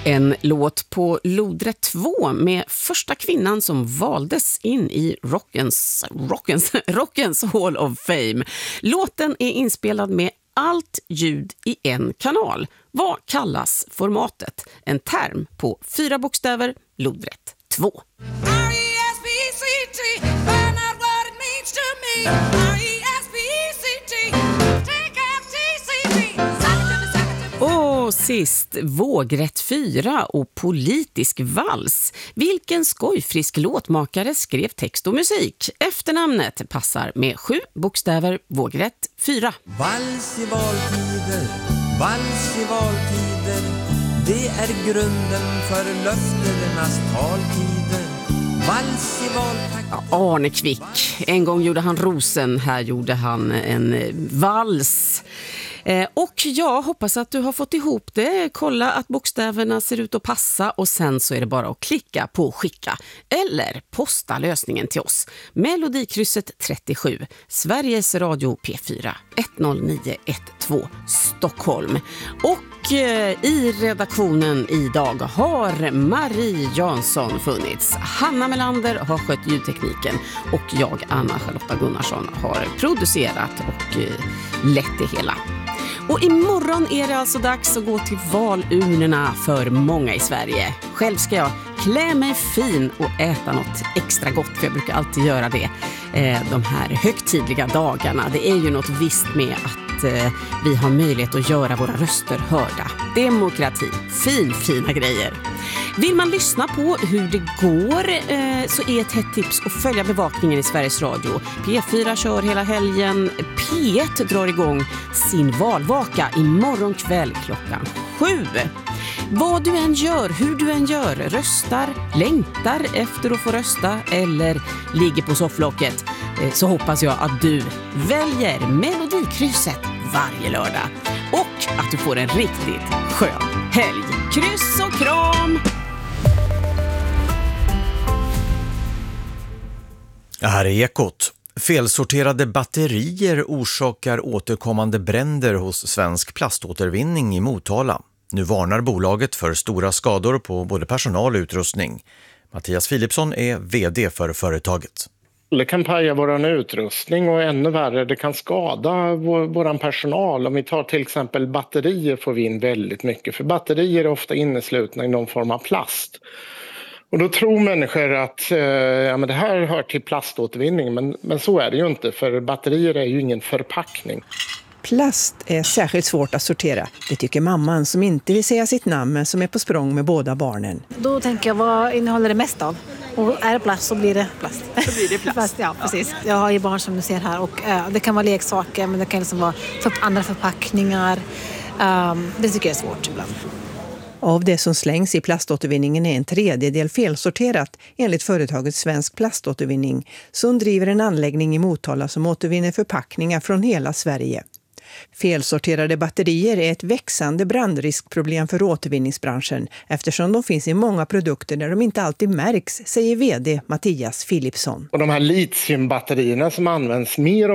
En låt på Lodre 2 med första kvinnan som valdes in i Rockens Hall of Fame. Låten är inspelad med allt ljud i en kanal. Vad kallas formatet? En term på 4 bokstäver, Lodret 2. R-E-S-P-E-C-T, find out what it means to me. R-E-S-P-E-C-T, take F-T-C-T. Och sist, vågrätt 4 och politisk vals. Vilken skojfrisk låtmakare skrev text och musik? Efternamnet passar med 7 bokstäver, vågrätt 4. Vals i valtider, vals i valtider. Det är grunden för löfternas taltider. Vals i valtider. Ja, Arne Kvick. En gång gjorde han rosen, här gjorde han en vals. Och jag hoppas att du har fått ihop det. Kolla att bokstäverna ser ut att passa och sen så är det bara att klicka på skicka eller posta lösningen till oss. Melodikrysset 37, Sveriges Radio P4 10912 Stockholm. Och i redaktionen idag har Marie Jansson funnits. Hanna Melander har skött ljudtekniken och jag, Anna-Charlotta Gunnarsson, har producerat och lett det hela. Och imorgon är det alltså dags att gå till valurnorna för många i Sverige. Själv ska jag klä mig fin och äta något extra gott, för jag brukar alltid göra det de här högtidliga dagarna. Det är ju något visst med att vi har möjlighet att göra våra röster hörda. Demokrati, fina grejer. Vill man lyssna på hur det går så är ett hett tips att följa bevakningen i Sveriges Radio. P4 kör hela helgen. P1 drar igång sin valvaka imorgon kväll klockan 7. Vad du än gör, hur du än gör, röstar, längtar efter att få rösta eller ligger på sofflocket, så hoppas jag att du väljer Melodikrysset varje lördag och att du får en riktigt skön helg. Kryss och kram! Här är Ekot. Felsorterade batterier orsakar återkommande bränder hos Svensk Plaståtervinning i Motala. Nu varnar bolaget för stora skador på både personal och utrustning. Mattias Philipsson är vd för företaget. Det kan paja vår utrustning och ännu värre, det kan skada vår personal. Om vi tar till exempel batterier får vi in väldigt mycket. För batterier är ofta inneslutna i någon form av plast. Och då tror människor att men det här hör till plaståtervinning, men så är det ju inte, för batterier är ju ingen förpackning. Plast är särskilt svårt att sortera. Det tycker mamman som inte vill säga sitt namn men som är på språng med båda barnen. Då tänker jag, vad innehåller det mest av? Och är det plast så blir det plast. Så blir det plast. Ja, precis. Jag har ju barn som du ser här och det kan vara leksaker, men det kan liksom vara andra förpackningar. Det tycker jag är svårt ibland. Av det som slängs i plaståtervinningen är en 1/3 felsorterat enligt företaget Svensk Plaståtervinning, som driver en anläggning i Motala som återvinner förpackningar från hela Sverige. Felsorterade batterier är ett växande brandriskproblem för återvinningsbranschen eftersom de finns i många produkter där de inte alltid märks, säger vd Mattias Philipsson. Och de här litiumbatterierna som används mer och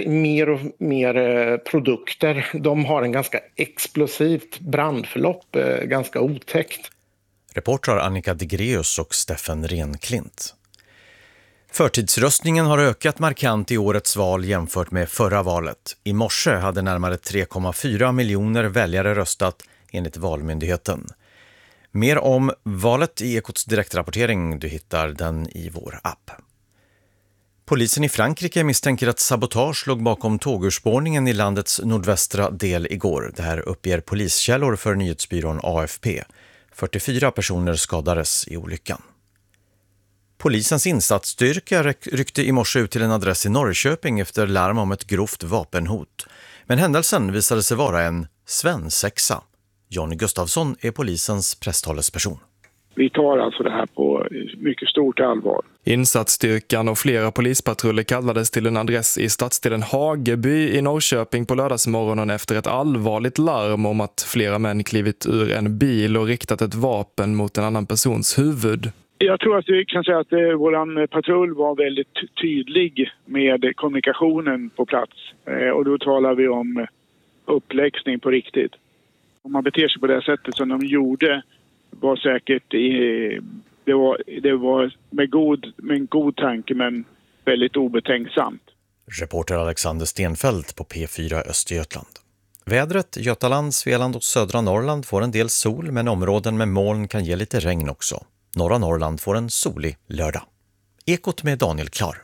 mer produkter, de har en ganska explosivt brandförlopp, ganska otäckt. Reportrar Annika Degreus och Steffen Renklint. Förtidsröstningen har ökat markant i årets val jämfört med förra valet. I morse hade närmare 3,4 miljoner väljare röstat enligt Valmyndigheten. Mer om valet i Ekots direktrapportering, du hittar den i vår app. Polisen i Frankrike misstänker att sabotage låg bakom tågurspårningen i landets nordvästra del igår. Det här uppger poliskällor för nyhetsbyrån AFP. 44 personer skadades i olyckan. Polisens insatsstyrka ryckte i morse ut till en adress i Norrköping efter larm om ett grovt vapenhot. Men händelsen visade sig vara en svensexa. Johnny Gustafsson är polisens presstalesperson. Vi tar alltså det här på mycket stort allvar. Insatsstyrkan och flera polispatruller kallades till en adress i stadsdelen Hageby i Norrköping på lördagsmorgonen efter ett allvarligt larm om att flera män klivit ur en bil och riktat ett vapen mot en annan persons huvud. Jag tror att vi kan säga att våran patrull var väldigt tydlig med kommunikationen på plats. Och då talar vi om uppläxning på riktigt. Om man beter sig på det sättet som de gjorde var säkert det var med en god tanke men väldigt obetänksamt. Reporter Alexander Stenfeldt på P4 Östergötland. Vädret, Götaland, Svealand och södra Norrland får en del sol, men områden med moln kan ge lite regn också. Norra Norrland får en solig lördag. Ekot med Daniel Klar.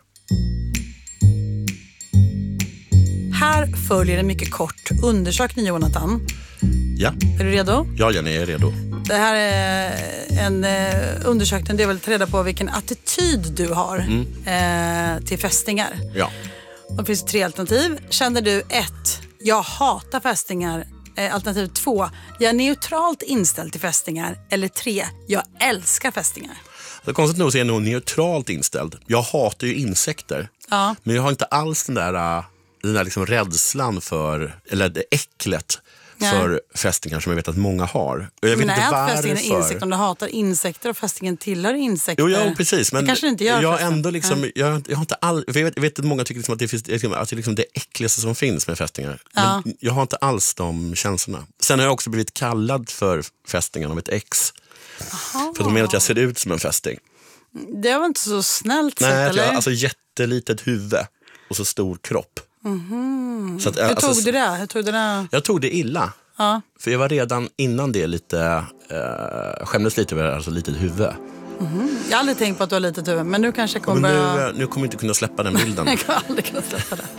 Här följer en mycket kort undersökning, Jonathan. Ja. Är du redo? Ja, Jenny, jag är redo. Det här är en undersökning där jag vill ta reda på vilken attityd du har till fästingar. Ja. Det finns 3 alternativ. Känner du 1, jag hatar fästingar. Alternativ 2, jag är neutralt inställd till fästingar. Eller 3, jag älskar fästingar. Så konstigt nog så är jag nog neutralt inställd. Jag hatar ju insekter. Ja. Men jag har inte alls den där liksom rädslan för, eller det äcklet för fästingar som jag vet att många har. Och jag vet inte varför. Fästingen är insekt, om du hatar insekter och fästingen tillhör insekter. Jo, ja, precis. Men det kanske inte gör. Jag ändå liksom, jag har inte jag vet att många tycker liksom att det finns att det liksom det äckligaste som finns med fästingar. Ja. Men jag har inte alls de känslorna. Sen har jag också blivit kallad för fästingen av ett ex. Aha. För de menar att jag ser ut som en fästing. Det var inte så snällt sätt, Nej, eller? jag alltså jättelitet huvud och så stor kropp. Så att, Hur tog du det? Hur tog du det? Jag tog det illa. Ja. För jag var redan innan det lite skämdes lite över alltså litet huvud. Jag har aldrig tänkt på att du har litet huvud, men nu kanske jag kommer men nu kommer jag inte kunna släppa den bilden. Jag kommer aldrig kunna släppa det.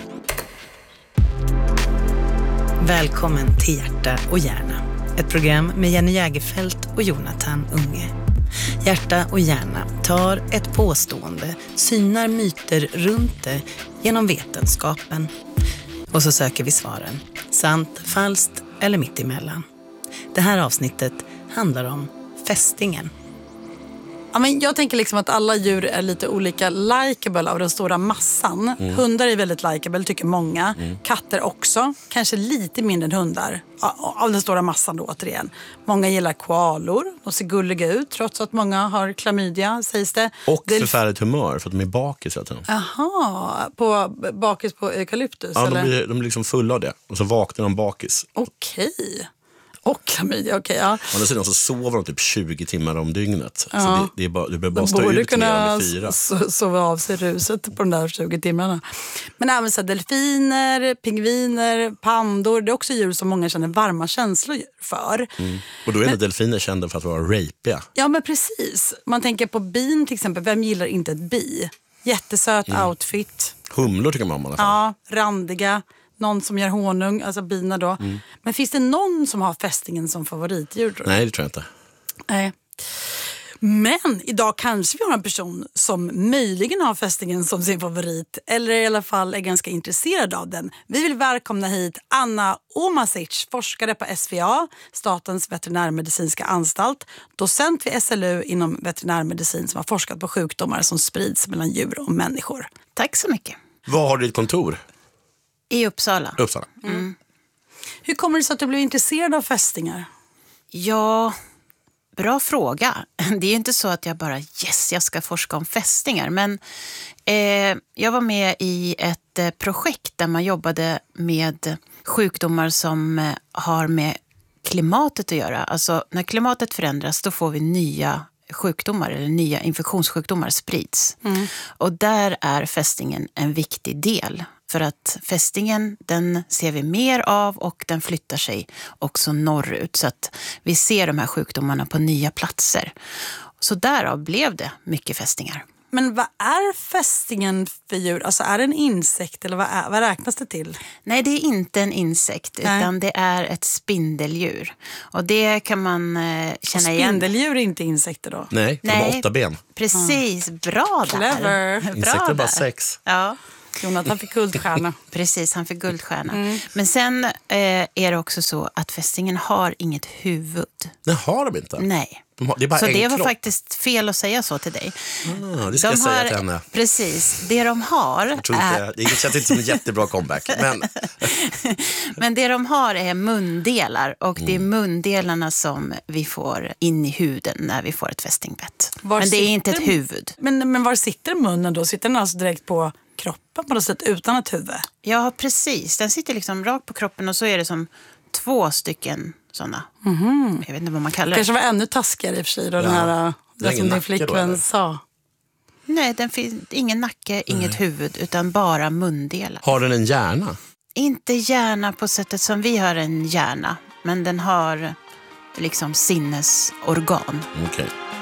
Välkommen till Hjärta och hjärna. Ett program med Jenny Jägerfelt och Jonathan Unge. Hjärta och hjärna tar ett påstående, synar myter runt det genom vetenskapen. Och så söker vi svaren. Sant, falskt eller mitt emellan. Det här avsnittet handlar om fästingen. Ja, men jag tänker liksom att alla djur är lite olika likeable av den stora massan. Hundar är väldigt likeable, tycker många. Katter också. Kanske lite mindre än hundar. Av den stora massan då återigen. Många gillar koalor. De ser gulliga ut trots att många har klamydia, sägs det. Och förfärligt humör för att de är bakis. Jaha, bakis på eukalyptus? Ja, eller? de blir liksom fulla av det. Och så vaknar de bakis. Okej. Och klamydia, okej, ja. Å andra sidan så sover de typ 20 timmar om dygnet. Ja. Så du behöver bara stå ut med under 4. Sova av sig ruset på de där 20 timmarna. Men även så delfiner, pingviner, pandor. Det är också djur som många känner varma känslor för. Och då är delfiner kända för att vara rapiga. Ja, men precis. Man tänker på bin till exempel. Vem gillar inte ett bi? Jättesöt outfit. Humlor tycker man om i alla fall. Ja, randiga. Någon som gör honung, alltså bina då. Men finns det någon som har fästingen som favoritdjur? Tror du? Nej, det tror jag inte. Nej. Men idag kanske vi har en person som möjligen har fästingen som sin favorit. Eller i alla fall är ganska intresserad av den. Vi vill välkomna hit Anna Omasic, forskare på SVA, Statens veterinärmedicinska anstalt. Docent vid SLU inom veterinärmedicin som har forskat på sjukdomar som sprids mellan djur och människor. Tack så mycket. Var har du ditt kontor? I Uppsala. Hur kommer det sig att du blev intresserad av fästingar? Ja, bra fråga. Det är ju inte så att jag bara, jag ska forska om fästingar. Men jag var med i ett projekt där man jobbade med sjukdomar som har med klimatet att göra. Alltså när klimatet förändras då får vi nya sjukdomar eller nya infektionssjukdomar sprids. Och där är fästingen en viktig del. För att fästingen, den ser vi mer av och den flyttar sig också norrut. Så att vi ser de här sjukdomarna på nya platser. Så därav blev det mycket fästingar. Men vad är fästingen för djur? Alltså är det en insekt eller vad räknas det till? Nej, det är inte en insekt utan det är ett spindeldjur. Och det kan man känna igen. Spindeldjur är inte insekter då? Nej, de har 8 ben. Precis, bra där. Clever. Bra Insekter är bara där. 6. Ja. Jonathan fick guldstjärna. Precis, han fick guldstjärna. Men sen är det också så att fästingen har inget huvud. Det har de inte? Nej. Det är bara så en det var kropp. faktiskt fel att säga så till dig. Det ska jag säga till henne. Precis, det de har det känns inte som en jättebra comeback. Men det de har är mundelar och det är mundelarna som vi får in i huden när vi får ett fästingbett. Men det är inte ett huvud. Men var sitter munnen då? Sitter den alltså direkt på kroppen på något sätt utan ett huvud? Ja, precis. Den sitter liksom rakt på kroppen och så är det som 2 stycken sådana. Mm-hmm. Jag vet inte vad man kallar det. Kanske var ännu taskigare i och för sig då, den här, det som din flickvän sa. Nej, den finns ingen nacke, inget huvud, utan bara mundelar. Har den en hjärna? Inte hjärna på sättet som vi har en hjärna, men den har liksom sinnesorgan. Okej.